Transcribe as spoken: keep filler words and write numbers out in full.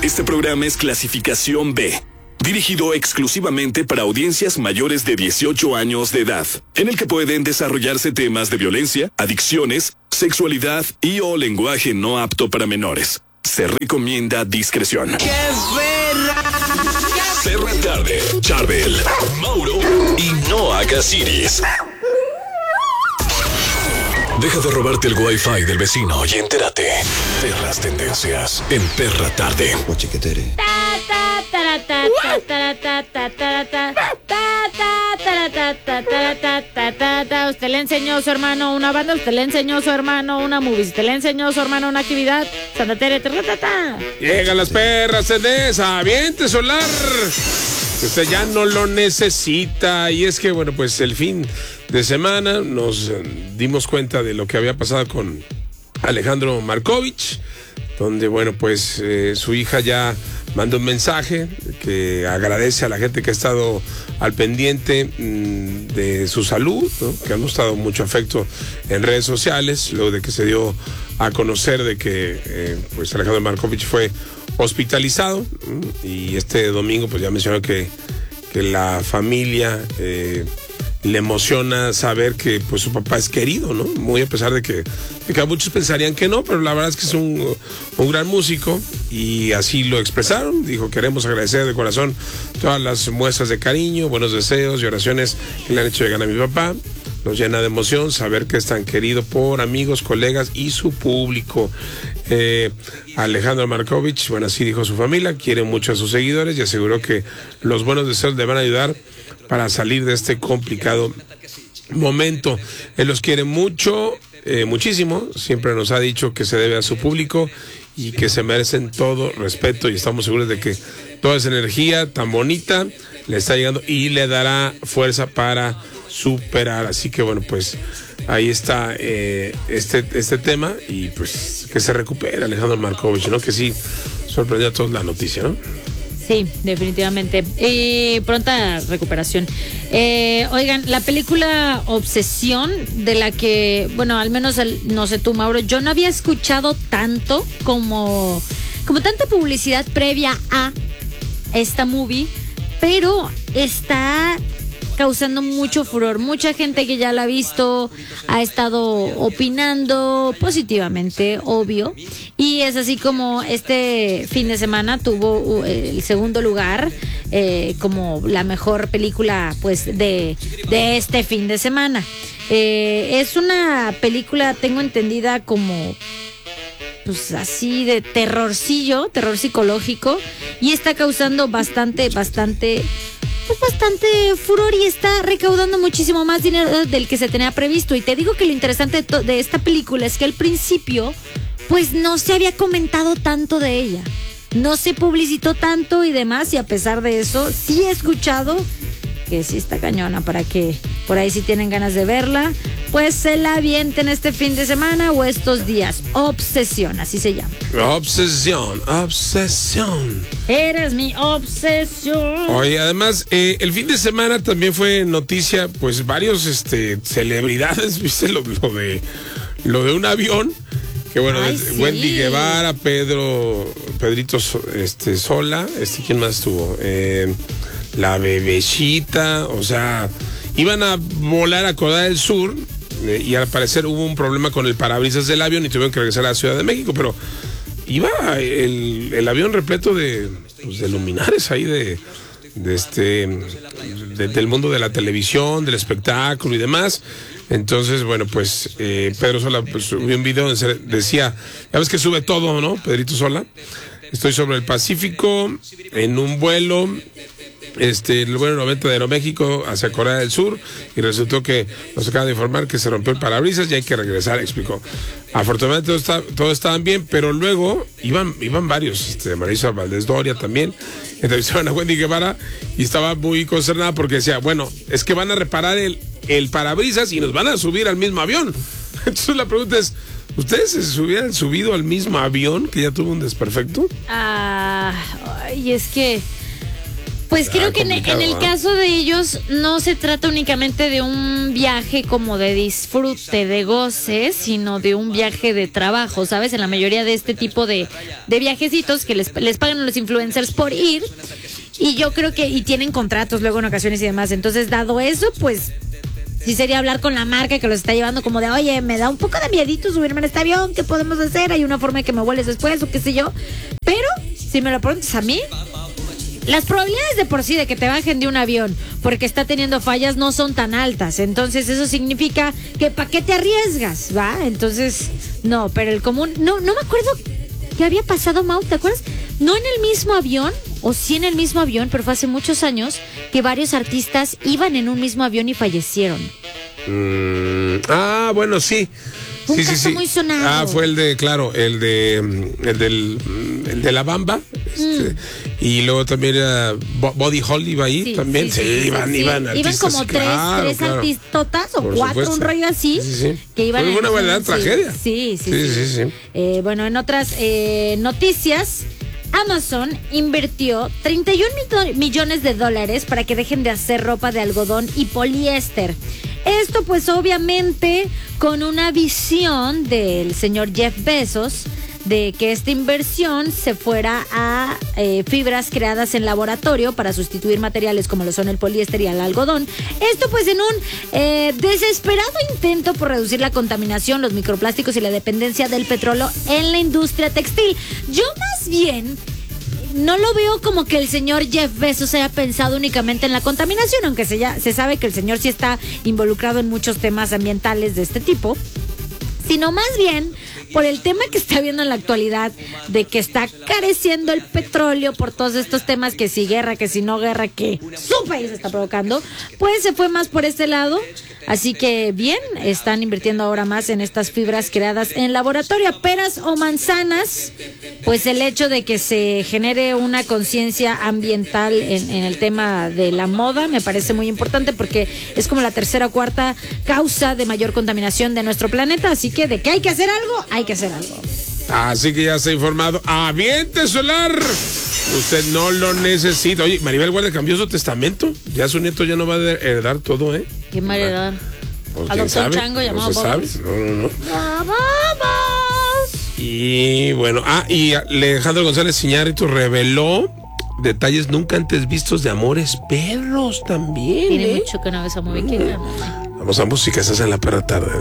Este programa es clasificación B, dirigido exclusivamente para audiencias mayores de dieciocho años de edad, en el que pueden desarrollarse temas de violencia, adicciones, sexualidad y o lenguaje no apto para menores. Se recomienda discreción. ¡Qué perra! Perra Tarde, Charbel, Mauro y Noah Casiris. Deja de robarte el wifi del vecino y entérate de las tendencias en Perra Tarde. Mochiquetere. Usted le enseñó a su hermano una banda, usted le enseñó a su hermano una movie, usted le enseñó a su hermano una actividad. Santa Tere, taratata. Llegan las perras tendencias, aviente solar. Usted ya no lo necesita. Y es que, bueno, pues el fin de semana nos eh, dimos cuenta de lo que había pasado con Alejandro Markovich, donde, bueno, pues eh, su hija ya mandó un mensaje que agradece a la gente que ha estado al pendiente mmm, de su salud, ¿no? Que han mostrado mucho afecto en redes sociales, luego de que se dio a conocer de que eh, pues Alejandro Markovich fue hospitalizado, ¿no? Y este domingo pues ya mencionó que, que la familia eh, le emociona saber que pues su papá es querido, ¿no? Muy a pesar de que, de que muchos pensarían que no, pero la verdad es que es un, un gran músico y así lo expresaron. Dijo: queremos agradecer de corazón todas las muestras de cariño, buenos deseos y oraciones que le han hecho llegar a mi papá. Nos llena de emoción saber que es tan querido por amigos, colegas y su público. Eh, Alejandro Markovich, bueno, así dijo su familia, quiere mucho a sus seguidores y aseguró que los buenos deseos le van a ayudar para salir de este complicado momento. Él los quiere mucho, eh, muchísimo. Siempre nos ha dicho que se debe a su público y que se merecen todo respeto, y estamos seguros de que toda esa energía tan bonita le está llegando y le dará fuerza para superar. Así que, bueno, pues ahí está eh, este, este tema, y pues que se recupere Alejandro Markovich, ¿no? Que sí sorprendió a todos la noticia, ¿no? Sí, definitivamente. Eh, pronta recuperación. Eh, oigan, la película Obsesión, de la que, bueno, al menos el, no sé tú, Mauro, yo no había escuchado tanto como, como tanta publicidad previa a esta movie, pero está causando mucho furor. Mucha gente que ya la ha visto ha estado opinando positivamente, obvio, y es así como este fin de semana tuvo el segundo lugar eh, como la mejor película, pues, de, de este fin de semana. Eh, es una película, tengo entendida, como pues así de terrorcillo, terror psicológico, y está causando bastante, bastante pues bastante furor y está recaudando muchísimo más dinero del que se tenía previsto. Y te digo que lo interesante de, de esta película es que al principio pues no se había comentado tanto de ella, no se publicitó tanto y demás, y a pesar de eso sí he escuchado que sí está cañona, para que por ahí si tienen ganas de verla, pues se la avienten este fin de semana o estos días. Obsesión, así se llama. Obsesión, obsesión. Eres mi obsesión. Oye, además, eh, el fin de semana también fue noticia, pues varios este, celebridades, ¿viste? Lo, lo de lo de un avión. Que bueno, Ay, es, sí. Wendy Guevara, Pedro, Pedrito este, Sola, este, ¿quién más tuvo? Eh, la bebecita, o sea, iban a volar a Corea del Sur eh, y al parecer hubo un problema con el parabrisas del avión y tuvieron que regresar a la Ciudad de México, pero iba el, el avión repleto de, pues, de luminares ahí de, de este de, del mundo de la televisión, del espectáculo y demás. Entonces, bueno, pues eh, Pedro Sola pues, subió un video donde decía, ya ves que sube todo, ¿no? Pedrito Sola. Estoy sobre el Pacífico en un vuelo, este, el vuelo noventa de Aeroméxico hacia Corea del Sur, y resultó que nos acaban de informar que se rompió el parabrisas y hay que regresar, explicó. Afortunadamente todo, está, todo estaban bien, pero luego iban, iban varios, este, Marisa Valdés Doria también, entrevistaron a Wendy Guevara y estaba muy concernada porque decía, bueno, es que van a reparar el, el parabrisas y nos van a subir al mismo avión. Entonces la pregunta es, ¿ustedes se hubieran subido al mismo avión que ya tuvo un desperfecto? Ah, y es que Pues creo Ah, que en, en el ¿eh? caso de ellos no se trata únicamente de un viaje como de disfrute, de goce, sino de un viaje de trabajo, ¿sabes? En la mayoría de este tipo de, de viajecitos que les, les pagan a los influencers por ir, y yo creo que, y tienen contratos luego en ocasiones y demás, entonces dado eso, pues sí sería hablar con la marca que los está llevando como de, oye, me da un poco de miedito subirme en este avión, ¿qué podemos hacer? Hay una forma de que me vueles después o qué sé yo, pero si me lo preguntas a mí, las probabilidades de por sí de que te bajen de un avión porque está teniendo fallas no son tan altas. Entonces eso significa que ¿para qué te arriesgas? ¿Va? Entonces, no, pero el común... No, no me acuerdo qué había pasado, Mau, ¿te acuerdas? No en el mismo avión, o sí en el mismo avión, pero fue hace muchos años que varios artistas iban en un mismo avión y fallecieron. Mm, ah, bueno, sí. Fue un sí, sí, caso sí. muy sonado. Ah, fue el de, claro, el de el del el de La Bamba. Este, Mm. Y luego también era Bo- Body Hall iba ahí Sí, también. Sí, sí, sí, sí, iban, sí. iban Iban artistas. como sí, tres, claro, tres claro. artistotas o Por cuatro, supuesto. un rollo así, Sí, sí, sí. que iban Fue en- una verdadera sí, tragedia. Sí, sí, Sí, sí. sí, sí. Eh, bueno, en otras eh, noticias, Amazon invirtió treinta y un mil- millones de dólares para que dejen de hacer ropa de algodón y poliéster. Esto pues obviamente con una visión del señor Jeff Bezos de que esta inversión se fuera a eh, fibras creadas en laboratorio para sustituir materiales como lo son el poliéster y el algodón. Esto pues en un eh, desesperado intento por reducir la contaminación, los microplásticos y la dependencia del petróleo en la industria textil. Yo más bien no lo veo como que el señor Jeff Bezos haya pensado únicamente en la contaminación, aunque se, ya, se sabe que el señor sí está involucrado en muchos temas ambientales de este tipo, sino más bien por el tema que está viendo en la actualidad de que está careciendo el petróleo por todos estos temas, que si guerra, que si no guerra, que su país está provocando, pues se fue más por este lado. Así que bien, están invirtiendo ahora más en estas fibras creadas en laboratorio. Peras o manzanas, pues el hecho de que se genere una conciencia ambiental en, en el tema de la moda me parece muy importante, porque es como la tercera o cuarta causa de mayor contaminación de nuestro planeta. Así que de que hay que hacer algo, hay que hacer algo. Así que ya se ha informado. ¡Aviente solar! Usted no lo necesita. Oye, Maribel Guardia cambió su testamento. Ya su nieto ya no va a heredar todo, ¿eh? ¿Qué manera? Pues, ¿quién Adoptó un sabe? chango llamado No se sabe. Bobos. No, no, no. ¡Ya vamos! Y bueno, ah, y Alejandro González Iñárritu reveló detalles nunca antes vistos de Amores Perros también. Tiene ¿eh? mucho que no ves a muy bien. Vamos a música, estás en La Perra Tarde.